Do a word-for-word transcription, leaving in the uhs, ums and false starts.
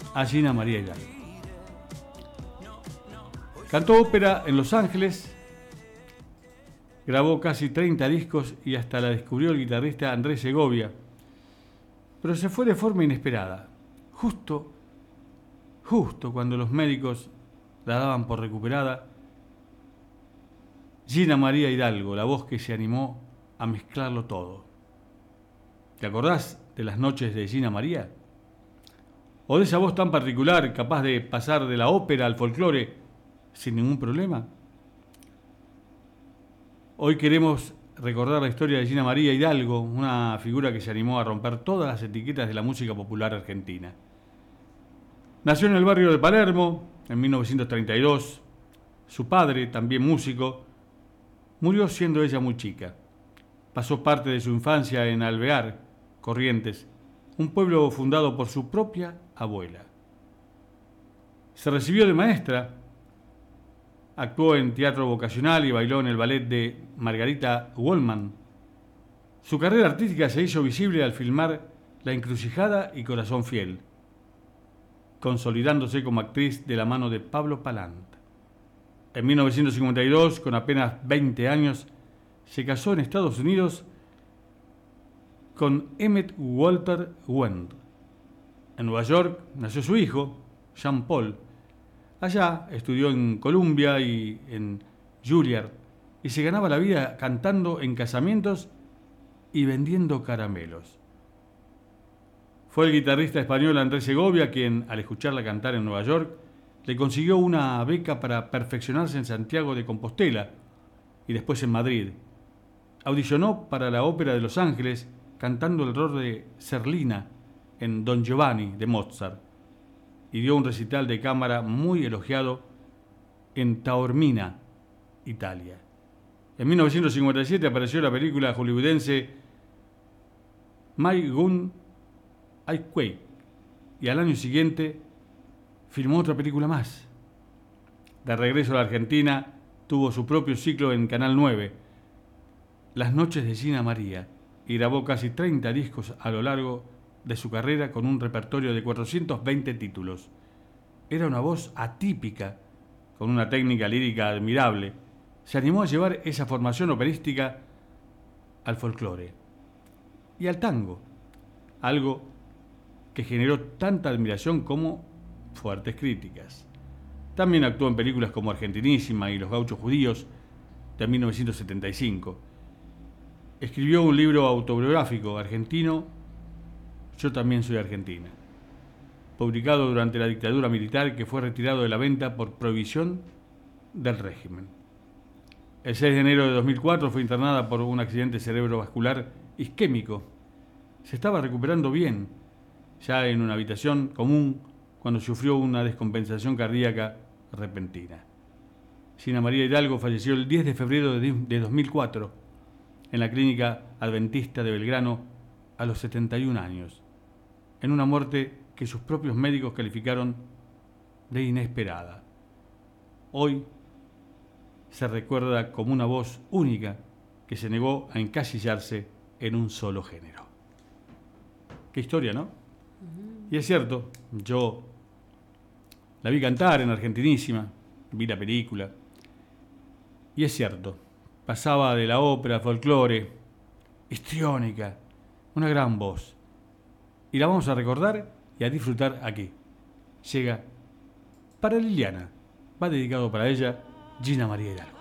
a Gina María Hidalgo. Cantó ópera en Los Ángeles, grabó casi treinta discos y hasta la descubrió el guitarrista Andrés Segovia, pero se fue de forma inesperada, justo, justo cuando los médicos la daban por recuperada. Gina María Hidalgo, la voz que se animó a mezclarlo todo. ¿Te acordás de las noches de Gina María? ¿O de esa voz tan particular, capaz de pasar de la ópera al folclore sin ningún problema? Hoy queremos recordar la historia de Gina María Hidalgo, una figura que se animó a romper todas las etiquetas de la música popular argentina. Nació en el barrio de Palermo en mil novecientos treinta y dos. Su padre, también músico, murió siendo ella muy chica. Pasó parte de su infancia en Alvear, Corrientes, un pueblo fundado por su propia abuela. Se recibió de maestra, actuó en teatro vocacional y bailó en el ballet de Margarita Wollman. Su carrera artística se hizo visible al filmar La Encrucijada y Corazón Fiel, consolidándose como actriz de la mano de Pablo Palant. En mil novecientos cincuenta y dos, con apenas veinte años, se casó en Estados Unidos con Emmett Walter Wend. En Nueva York nació su hijo, Jean Paul. Allá estudió en Columbia y en Juilliard y se ganaba la vida cantando en casamientos y vendiendo caramelos. Fue el guitarrista español Andrés Segovia quien, al escucharla cantar en Nueva York, le consiguió una beca para perfeccionarse en Santiago de Compostela y después en Madrid. Audicionó para la Ópera de Los Ángeles cantando el rol de Zerlina en Don Giovanni de Mozart y dio un recital de cámara muy elogiado en Taormina, Italia. En mil novecientos cincuenta y siete apareció la película hollywoodense My Gun I Quake y al año siguiente filmó otra película más. De regreso a la Argentina, tuvo su propio ciclo en Canal nueve, Las noches de Gina María, y grabó casi treinta discos a lo largo de su carrera con un repertorio de cuatrocientos veinte títulos. Era una voz atípica, con una técnica lírica admirable. Se animó a llevar esa formación operística al folclore y al tango, algo que generó tanta admiración como fuertes críticas. También actuó en películas como Argentinísima y Los Gauchos Judíos de mil novecientos setenta y cinco. Escribió un libro autobiográfico, Argentino, Yo también soy argentina, publicado durante la dictadura militar, que fue retirado de la venta por prohibición del régimen. El seis de enero de dos mil cuatro fue internada por un accidente cerebrovascular isquémico. Se estaba recuperando bien, ya en una habitación común, cuando sufrió una descompensación cardíaca repentina. Gina María Hidalgo falleció el diez de febrero de dos mil cuatro en la Clínica Adventista de Belgrano a los setenta y un años, en una muerte que sus propios médicos calificaron de inesperada. Hoy se recuerda como una voz única que se negó a encasillarse en un solo género. Qué historia, ¿no? Uh-huh. Y es cierto, yo la vi cantar en Argentinísima, vi la película, y es cierto, pasaba de la ópera, folclore, histriónica, una gran voz. Y la vamos a recordar y a disfrutar aquí. Llega para Liliana, va dedicado para ella, Gina María Hidalgo.